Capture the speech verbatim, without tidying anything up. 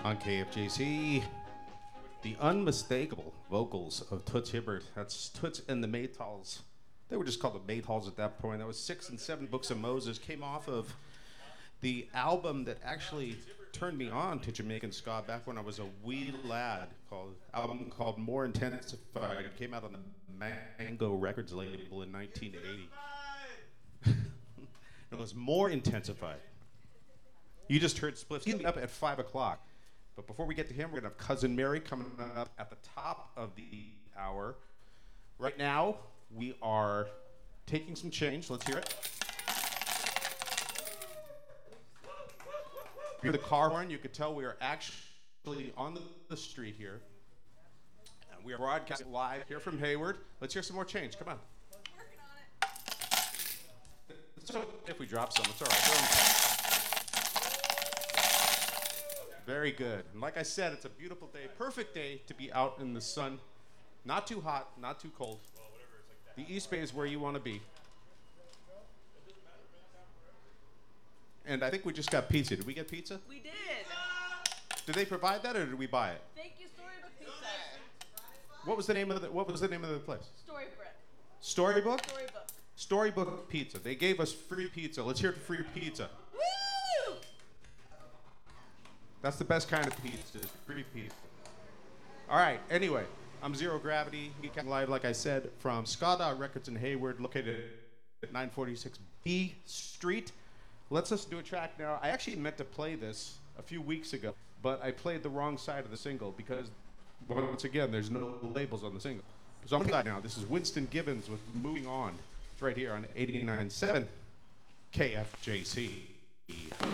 On K F J C, the unmistakable vocals of Toots Hibbert. That's Toots and the Maytals. They were just called the Maytals at that point. That was six and seven Books of Moses. Came off of the album that actually turned me on to Jamaican ska back when I was a wee lad. Called album called More Intensified. It came out on the Mango Records label in nineteen eighty. It was More Intensified. You just heard Spliffs. He's up at five o'clock. But before we get to him, we're going to have Cousin Mary coming up at the top of the hour. Right now, we are taking some change. Let's hear it. Hear the car horn. You could tell we are actually on the, the street here. And we are broadcasting live here from Hayward. Let's hear some more change. Come on. Working on it. It's okay if we drop some, it's all right. Very good. And like I said, it's a beautiful day, perfect day to be out in the sun. Not too hot, not too cold. The East Bay is where you want to be. And I think we just got pizza. Did we get pizza? We did. Did they provide that, or did we buy it? Thank you, Storybook Pizza. What was the name of the What was the name of the place? Storybook. Storybook. Storybook. Storybook Pizza. They gave us free pizza. Let's hear it for free pizza. Woo! That's the best kind of pizza, is free pizza. All right, anyway, I'm Zero Gravity. We come live, like I said, from Ska Records in Hayward, located at nine forty-six B Street. Let's just do a track now. I actually meant to play this a few weeks ago, but I played the wrong side of the single because, once again, there's no labels on the single. So I'm going to now. This is Winston Gibbons with Moving On. It's right here on eighty-nine point seven K F J C.